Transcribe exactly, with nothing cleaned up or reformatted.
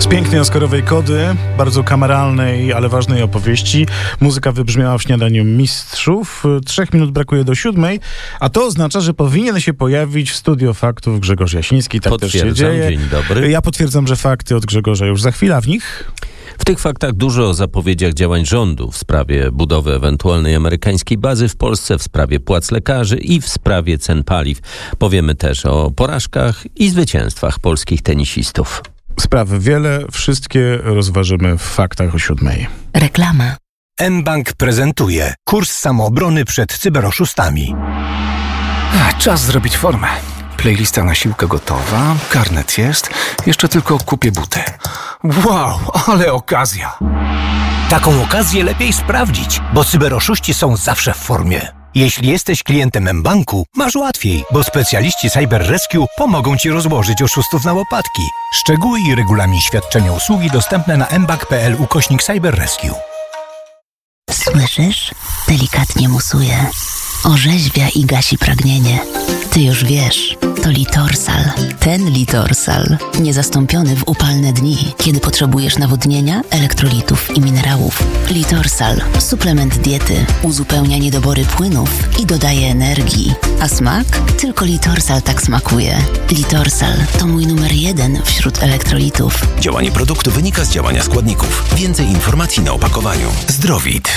Z pięknej oscarowej kody, bardzo kameralnej, ale ważnej opowieści. Muzyka wybrzmiała w śniadaniu mistrzów. Trzech minut brakuje do siódmej, a to oznacza, że powinien się pojawić w Studio Faktów Grzegorz Jasiński. Tak też się dzieje. Dzień dobry. Ja potwierdzam, że fakty od Grzegorza już za chwilę, a w nich... W tych faktach dużo o zapowiedziach działań rządu w sprawie budowy ewentualnej amerykańskiej bazy w Polsce, w sprawie płac lekarzy i w sprawie cen paliw. Powiemy też o porażkach i zwycięstwach polskich tenisistów. Sprawy wiele, wszystkie rozważymy w faktach o siódmej. Reklama. mBank prezentuje kurs samoobrony przed cyberoszustami. Czas zrobić formę. Playlista na siłkę gotowa, karnet jest, jeszcze tylko kupię buty. Wow, ale okazja! Taką okazję lepiej sprawdzić, bo cyberoszuści są zawsze w formie. Jeśli jesteś klientem mBanku, masz łatwiej, bo specjaliści Cyber Rescue pomogą Ci rozłożyć oszustów na łopatki. Szczegóły i regulamin świadczenia usługi dostępne na mbank.pl ukośnik Cyber Rescue. Słyszysz? Delikatnie musuje. Orzeźwia i gasi pragnienie. Ty już wiesz, to Litorsal. Ten Litorsal. Niezastąpiony w upalne dni, kiedy potrzebujesz nawodnienia, elektrolitów i minerałów. Litorsal. Suplement diety. Uzupełnia niedobory płynów i dodaje energii. A smak? Tylko Litorsal tak smakuje. Litorsal to mój numer jeden wśród elektrolitów. Działanie produktu wynika z działania składników. Więcej informacji na opakowaniu. Zdrowit.